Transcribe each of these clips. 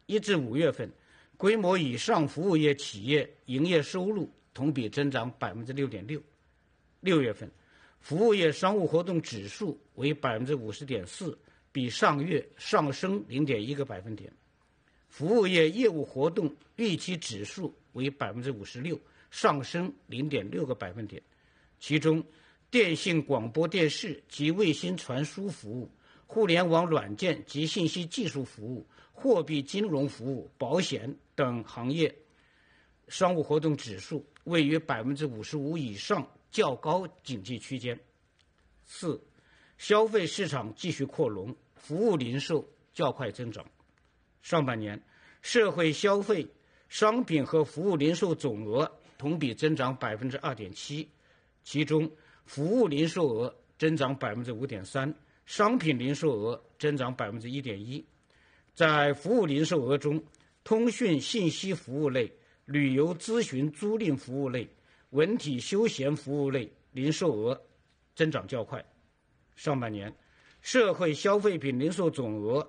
1至5月份，规模以上服务业企业营业收入同比增长 6.6%。6月份，服务业商务活动指数为 50.4%， 比上月上升 0.1个百分点。服务业业务活动预期指数为 56%， 上升 0.6个百分点。其中，电信广播电视及卫星传输服务、互联网软件及信息技术服务、货币金融服务、保险等行业商务活动指数位于 55% 以上，较高警戒区间。4. 消费市场继续扩容，服务零售较快增长。上半年，社会消费商品和服务零售总额同比增长 2.7%， 其中服务零售额增长 5.3%， 商品零售额增长 1.1%。 在服务零售额中，通讯信息服务类、旅游咨询租赁服务类、文体休闲服务类零售额增长较快。上半年，社会消费品零售总额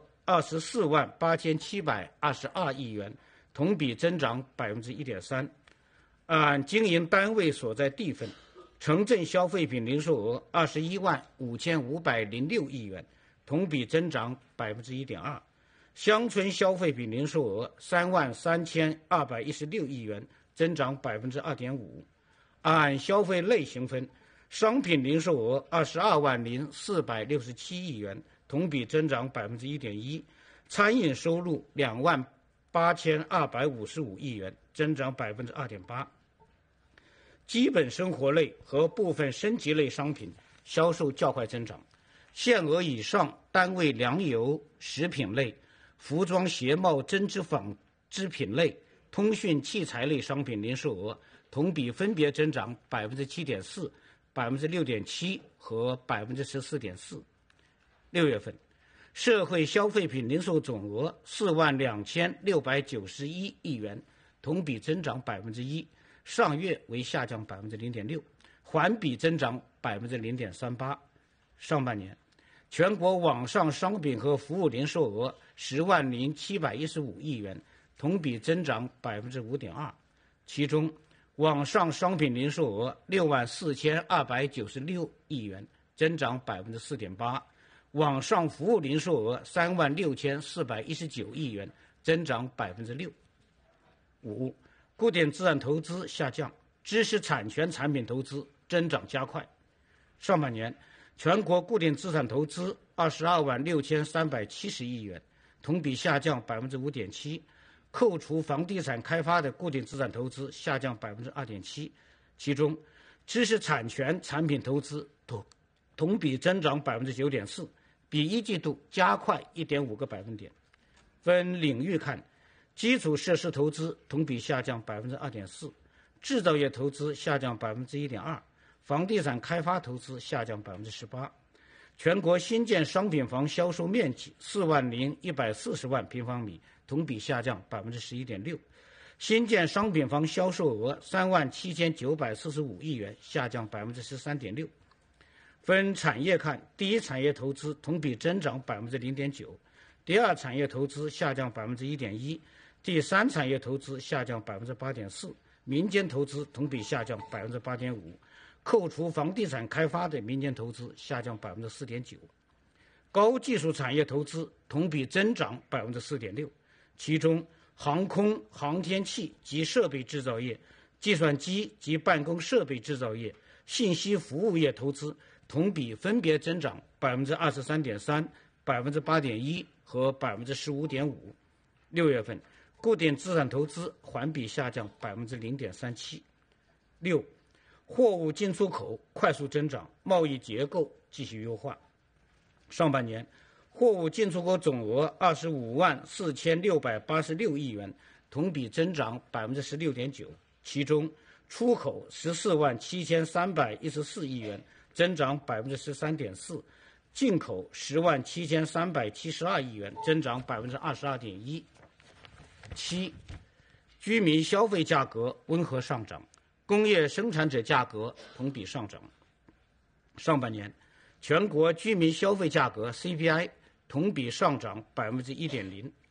248722亿元，同比增长 1.3%。 按经营单位所在地分，城镇消费品零售额215506亿元，同比增长 1.2%。 乡村消费品零售额33216亿元，增长 2.5%。 按消费类型分，商品零售额220467亿元，同比增长 1.1%。 餐饮收入28255亿元，增长 2.8%。 基本生活类和部分升级类商品销售较快增长，限额以上单位粮油食品类、服装鞋帽针织纺织品类、通讯器材类商品零售额同比分别增长 7.4%、6.7% 和 14.4%。 6月份，社会消费品零售总额42691亿元，同比增长 1%， 上月为下降 0.6%， 环比增长 0.38%。 上半年，全国网上商品和服务零售额100715亿元，同比增长 5.2%。 其中，网上商品零售额64296亿元，增长 4.8%。 网上服务零售额36419亿元，增长 6%。 5. 固定资产投资下降，知识产权产品投资增长加快。上半年，全国固定资产投资226370亿元，同比下降 5.7%。 扣除房地产开发的固定资产投资下降 2.7%， 其中知识产权产品投资同比增长 9.4%， 比一季度加快 1.5个百分点。分领域看，基础设施投资同比下降 2.4%， 制造业投资下降 1.2%， 房地产开发投资下降 18%。 全国新建商品房销售面积40140万平方米，同比下降 11.6%。 新建商品房销售额37945亿元，下降 13.6%。 分产业看，第一产业投资同比增长 0.9%， 第二产业投资下降 1.1%， 第三产业投资下降 8.4%， 民间投资同比下降 8.5%， 扣除房地产开发的民间投资下降 4.9%。 高技术产业投资同比增长 4.6%， 其中航空航天器及设备制造业、计算机及办公设备制造业、信息服务业投资同比分别增长 23.3%、8.1% 和 15.5%。 6月份，固定资产投资环比下降 0.37%。 6. 货物进出口快速增长，贸易结构继续优化。上半年，货物进出口总额254686亿元，同比增长 16.9%， 其中出口147314亿元，增长 13.4%， 进口107372亿元，增长 22.1%。 7. 居民消费价格温和上涨，工业生产者价格同比上涨。上半年，全国居民消费价格 CPI 同比上涨 1.0%。